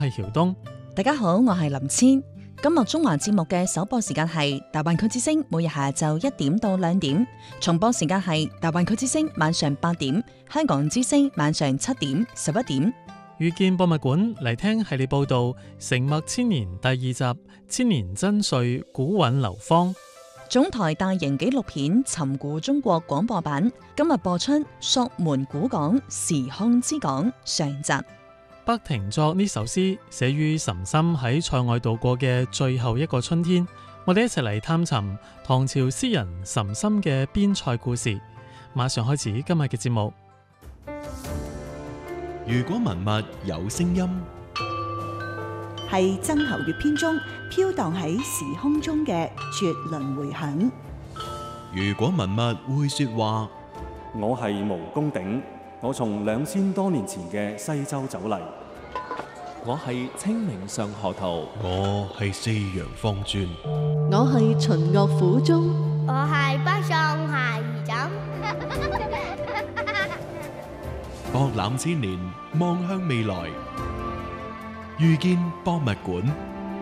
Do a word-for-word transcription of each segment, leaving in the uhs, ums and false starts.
係曉東。 大家好，我係林千。今日中華節目嘅首播時間係大灣區之聲，每日下晝一點到兩點；重播時間係大灣區之聲晚上八點，香港之聲晚上七點、十一點。 遇見博物館嚟聽系列報道《成墨千年》第二集《千年真髓古韻流芳》。 總台大型紀錄片《尋古中國》廣播版今日播出《索門古港時空之港》上集。 北庭作呢首詩寫於岑參喺塞外度過嘅最後一個春天，我哋一齊嚟探尋唐朝詩人岑參嘅邊塞故事。馬上開始今日嘅節目。 如果文物有聲音， 係曾侯乙編中飄蕩喺時空中嘅絕倫迴響。 如果文物會說話， 我係毛公鼎，我從兩千多年前嘅西周走嚟。 我係清明上河圖， 我係四陽方尊， 我係秦樂府中， 我係北宋孩兒枕。 博覽千年，望向未來，遇見博物館。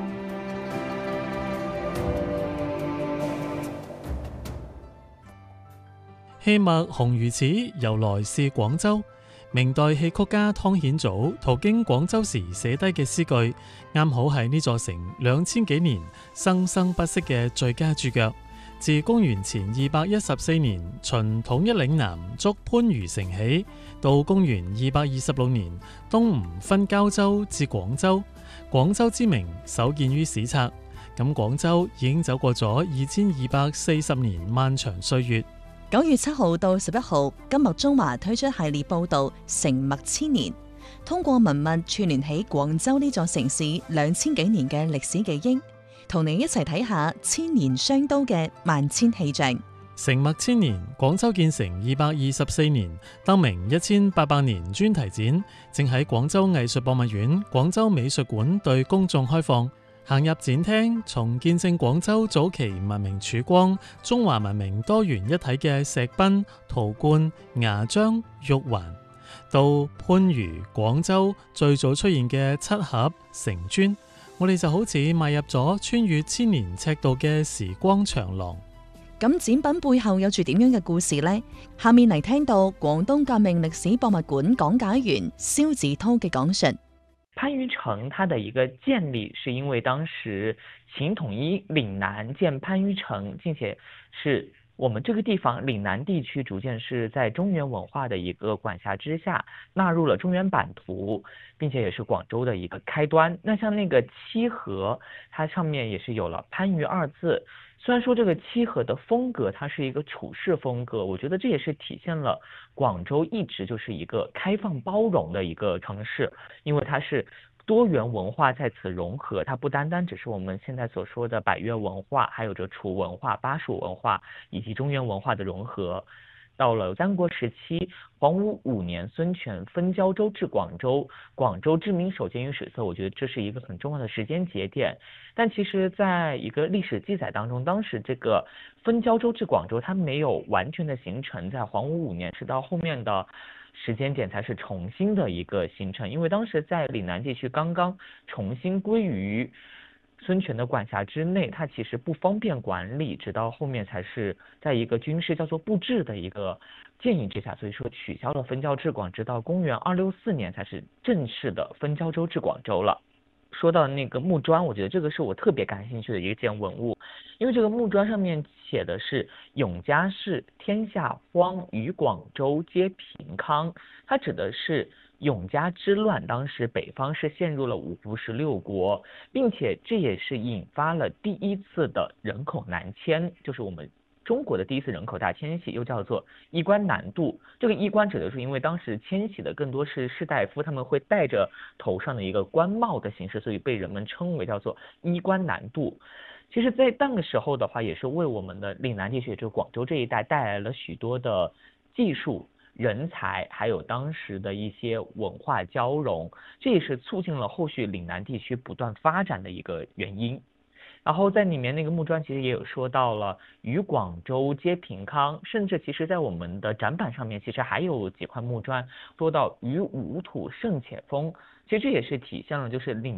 戲墨紅魚池由來是廣州。明代戲曲家湯顯祖途經廣州時寫低嘅詩句，啱好係呢座城兩千幾年生生不息嘅最佳注腳。自公元前二百一十四年秦統一嶺南築番禺城起，到公元二百二十六年東吳分交州至廣州，廣州之名首見於史冊。咁廣州已經走過咗二千二百四十年漫長歲月。 九月七號到十一號，今日中華推出系列報道《成墨千年》，通過文物串聯起廣州呢座城市兩千幾年嘅歷史記憶，同你一齊睇下千年商都嘅萬千氣象。 成墨千年，廣州建成二百二十四年，登明一千八百年專題展正喺廣州藝術博物院、廣州美術館對公眾開放。行入展廳，從見證廣州早期文明曙光、中華文明多元一體嘅石濱、陶罐、牙璋、玉環，到番禺、廣州最早出現嘅漆盒、城磚，我哋就好似邁入咗穿越千年赤道嘅時光長廊。 咁展品背後有住點樣嘅故事呢？下面嚟聽到廣東革命歷史博物館講解員蕭子韜嘅講述。 番禺城它的一個建立是因為當時秦統一嶺南建番禺城，並且是我們這個地方嶺南地區逐漸是在中原文化的一個管轄之下納入了中原版圖，並且也是廣州的一個開端。那像那個漆盒，它上面也是有了番禺二字。雖然說這個漆盒的風格它是一個處世風格，我覺得這也是體現了廣州一直就是一個開放包容的一個城市，因為它是多元文化在此融合，它不單單只是我們現在所說的百越文化，還有着楚文化、巴蜀文化以及中原文化的融合。到了三國時期，黃武五年，孫權分交州至廣州，廣州知名首見於史冊，我覺得這是一個很重要的時間節點。但其實在一個歷史記載當中，當時這個分交州至廣州，它沒有完全的形成，在黃武五年是到後面的時間點才是重新的一個形成，因為當時在嶺南地區剛剛重新歸於孫權的管轄之內，它其實不方便管理，直到後面才是在一個軍事叫做布置的一個建議之下，所以說取消了分交至廣，直到公元二六四年才是正式的分交州至廣州了。說到那個木磚，我覺得這個是我特別感興趣的一件文物，因為這個木磚上面寫的是永嘉氏天下荒，與廣州皆平康，它指的是永嘉之亂，當時北方是陷入了五胡十六國，並且這也是引發了第一次的人口南遷，就是我們中國的第一次人口大遷徙，又叫做衣冠南渡。這個衣冠指的是因為當時遷徙的更多是士大夫，他們會戴着頭上的一個冠帽的形式，所以被人們稱為叫做衣冠南渡。其實在那個時候的話，也是為我們的嶺南地區，就是廣州這一帶帶來了許多的技術人才，還有當時的一些文化交融，這也是促進了後續嶺南地區不斷發展的一個原因。 然后在里面那个木砖其实也有说到了与广州皆平康，甚至其实在我们的展板上面其实还有几块木砖说到与五土盛且丰，其实这也是体现了就是岭